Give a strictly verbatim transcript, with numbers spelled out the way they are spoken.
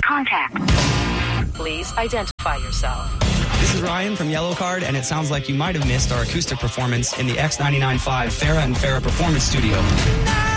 contact. Please identify yourself. This is Ryan from Yellow Card, and it sounds like you might have missed our acoustic performance in the X ninety-nine point five Farrah and Farrah Performance Studio.